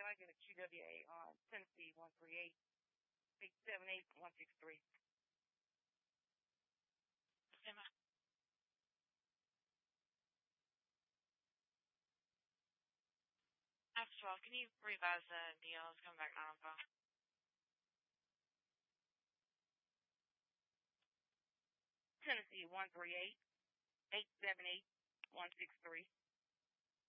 I get a QWA on Tennessee 138-878-163. Okay, ma'am. After 12, can you revise the deal? It's coming back on phone. Tennessee 138-878-163.